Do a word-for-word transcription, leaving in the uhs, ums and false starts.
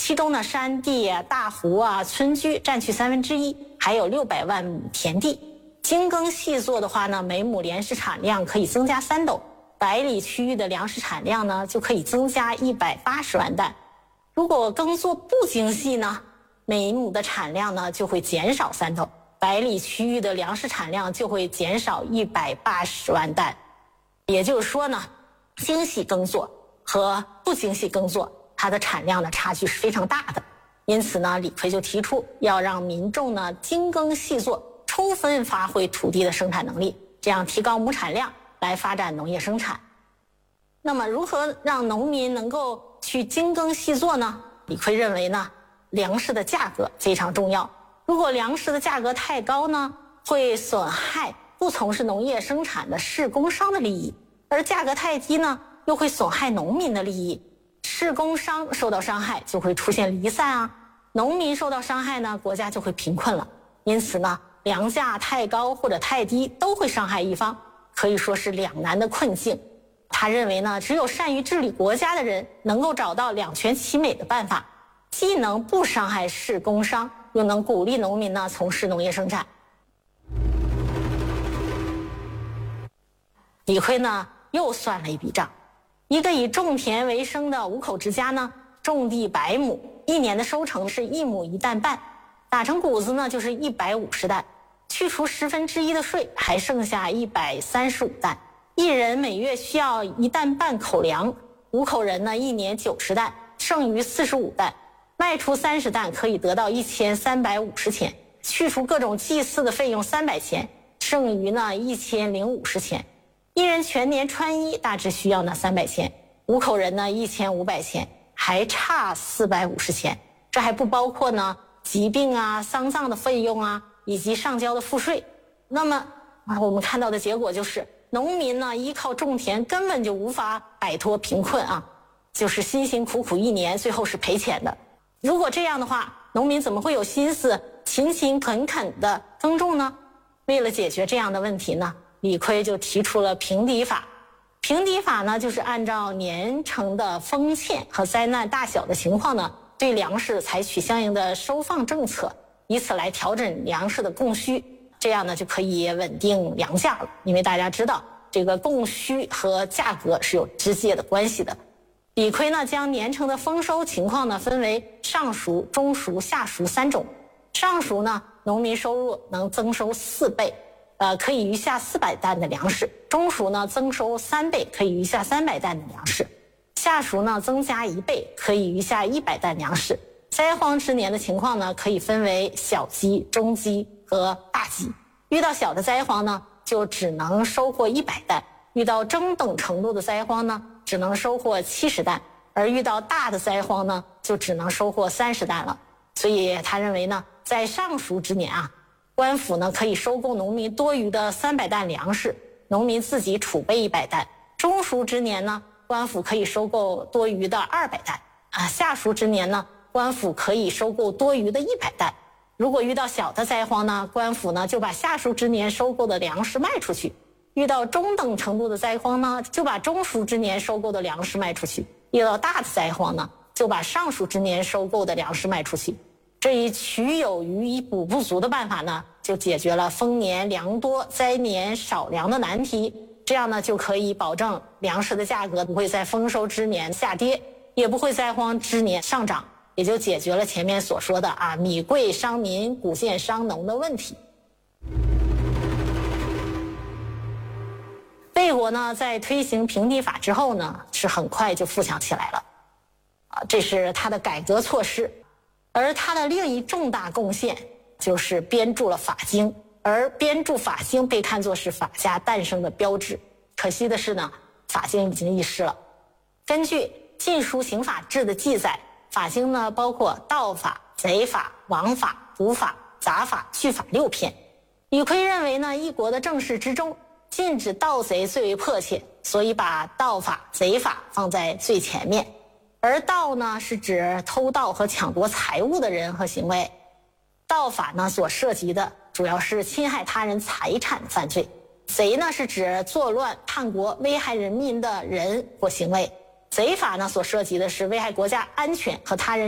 其中呢，山地啊、大湖啊、村居占去三分之一，还有六百万亩田地。精耕细作的话呢，每亩粮食产量可以增加三斗，百里区域的粮食产量呢就可以增加一百八十万担。如果耕作不精细呢，每亩的产量呢就会减少三斗，百里区域的粮食产量就会减少一百八十万担。也就是说呢，精细耕作和不精细耕作，它的产量的差距是非常大的。因此呢，李逵就提出要让民众呢精耕细作，充分发挥土地的生产能力，这样提高亩产量，来发展农业生产。那么如何让农民能够去精耕细作呢？李逵认为呢，粮食的价格非常重要。如果粮食的价格太高呢，会损害不从事农业生产的士工商的利益，而价格太低呢，又会损害农民的利益。士工商受到伤害，就会出现离散啊；农民受到伤害呢，国家就会贫困了。因此呢，粮价太高或者太低都会伤害一方，可以说是两难的困境。他认为呢，只有善于治理国家的人能够找到两全其美的办法，既能不伤害士工商，又能鼓励农民呢从事农业生产。李逵呢又算了一笔账，一个以种田为生的五口之家呢，种地百亩，一年的收成是一亩一担半，打成谷子呢就是一百五十担，去除十分之一的税，还剩下一百三十五担。一人每月需要一担半口粮，五口人呢一年九十担，剩余四十五担，卖出三十担可以得到一千三百五十钱，去除各种祭祀的费用三百钱，剩余呢一千零五十钱。一人全年穿衣大致需要呢三百钱，五口人呢一千五百钱，还差四百五十钱。这还不包括呢疾病啊、丧葬的费用啊，以及上交的赋税。那么我们看到的结果就是，农民呢依靠种田根本就无法摆脱贫困啊，就是辛辛苦苦一年，最后是赔钱的。如果这样的话，农民怎么会有心思勤勤恳恳的耕种呢？为了解决这样的问题呢，李逵就提出了平抵法。平抵法呢，就是按照年成的丰欠和灾难大小的情况呢，对粮食采取相应的收放政策，以此来调整粮食的供需，这样呢就可以稳定粮价了。因为大家知道，这个供需和价格是有直接的关系的。李逵呢将年成的丰收情况呢分为上熟、中熟、下熟三种。上熟呢，农民收入能增收四倍，呃，可以余下四百担的粮食；中熟呢，增收三倍，可以余下三百担的粮食；下熟呢，增加一倍，可以余下一百担粮食。灾荒之年的情况呢，可以分为小饥、中饥和大饥。遇到小的灾荒呢，就只能收获一百担；遇到中等程度的灾荒呢，只能收获七十担；而遇到大的灾荒呢，就只能收获三十担了。所以他认为呢，在上熟之年啊，官府呢可以收购农民多余的三百担粮食，农民自己储备一百担；中熟之年呢，官府可以收购多余的二百担啊；下熟之年呢，官府可以收购多余的一百担。如果遇到小的灾荒呢，官府呢就把下熟之年收购的粮食卖出去；遇到中等程度的灾荒呢，就把中熟之年收购的粮食卖出去；遇到大的灾荒呢，就把上熟之年收购的粮食卖出去。这一取有余以补不足的办法呢，就解决了丰年粮多、灾年少粮的难题。这样呢，就可以保证粮食的价格不会在丰收之年下跌，也不会灾荒之年上涨，也就解决了前面所说的啊米贵伤民、谷贱伤农的问题。魏国呢，在推行平抵法之后呢，是很快就富强起来了，啊，这是他的改革措施。而他的另一重大贡献就是编著了法经，而编著法经被看作是法家诞生的标志。可惜的是呢，法经已经遗失了。根据《晋书刑法志》的记载，法经呢包括盗法、贼法、枉法、捕法、杂法、拒法六篇。李逵认为呢，一国的政事之中，禁止盗贼最为迫切，所以把盗法、贼法放在最前面。而盗呢，是指偷盗和抢夺财物的人和行为。盗法呢，所涉及的主要是侵害他人财产的犯罪。贼呢，是指作乱叛国、危害人民的人或行为。贼法呢，所涉及的是危害国家安全和他人